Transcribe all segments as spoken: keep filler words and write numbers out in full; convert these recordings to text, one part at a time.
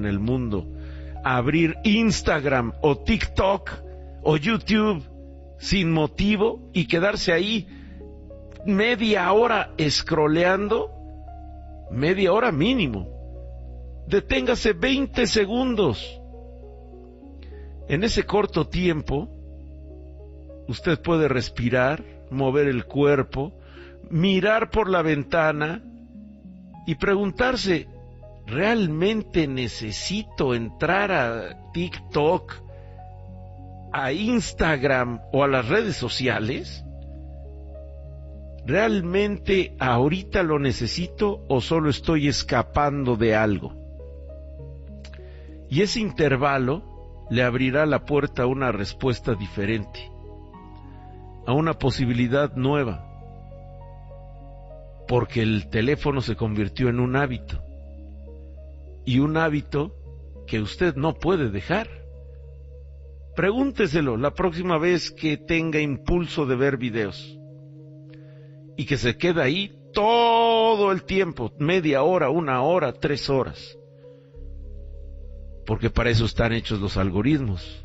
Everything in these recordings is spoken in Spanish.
en el mundo, abrir Instagram o TikTok o YouTube sin motivo y quedarse ahí media hora scrolleando, media hora mínimo. Deténgase veinte segundos. En ese corto tiempo, usted puede respirar, mover el cuerpo, mirar por la ventana y preguntarse, ¿realmente necesito entrar a TikTok, a Instagram o a las redes sociales? ¿Realmente ahorita lo necesito o solo estoy escapando de algo? Y ese intervalo le abrirá la puerta a una respuesta diferente, a una posibilidad nueva, porque el teléfono se convirtió en un hábito, y un hábito que usted no puede dejar. Pregúnteselo la próxima vez que tenga impulso de ver videos, y que se queda ahí todo el tiempo, media hora, una hora, tres horas. Porque para eso están hechos los algoritmos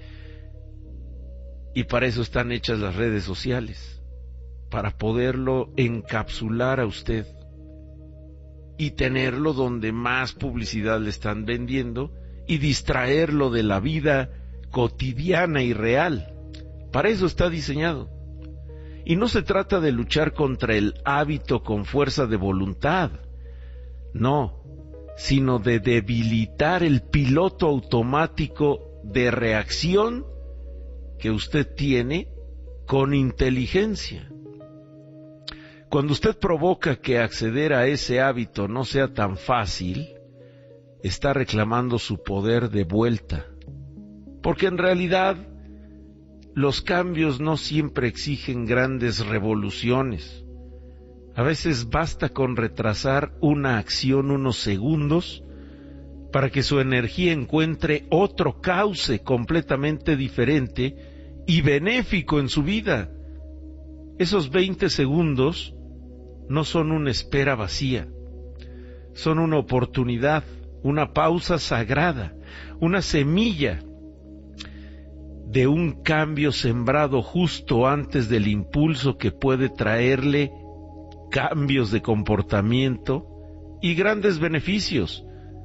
y para eso están hechas las redes sociales, para poderlo encapsular a usted y tenerlo donde más publicidad le están vendiendo y distraerlo de la vida cotidiana y real. Para eso está diseñado. Y no se trata de luchar contra el hábito con fuerza de voluntad, no, sino de debilitar el piloto automático de reacción que usted tiene con inteligencia. Cuando usted provoca que acceder a ese hábito no sea tan fácil, está reclamando su poder de vuelta, porque en realidad los cambios no siempre exigen grandes revoluciones. A veces basta con retrasar una acción unos segundos para que su energía encuentre otro cauce completamente diferente y benéfico en su vida. Esos veinte segundos no son una espera vacía, son una oportunidad, una pausa sagrada, una semilla de un cambio sembrado justo antes del impulso que puede traerle cambios de comportamiento y grandes beneficios,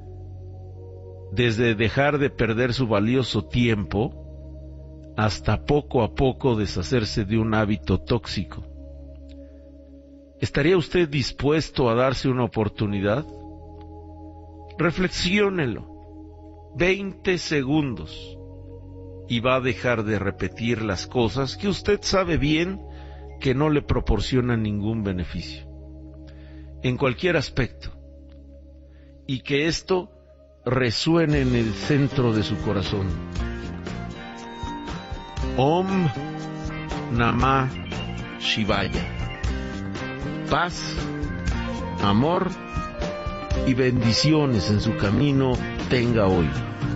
desde dejar de perder su valioso tiempo hasta poco a poco deshacerse de un hábito tóxico. ¿Estaría usted dispuesto a darse una oportunidad? Reflexiónelo, veinte segundos, y va a dejar de repetir las cosas que usted sabe bien que no le proporcionan ningún beneficio, en cualquier aspecto, y que esto resuene en el centro de su corazón. Om Namah Shivaya. Paz, amor y bendiciones en su camino tenga hoy.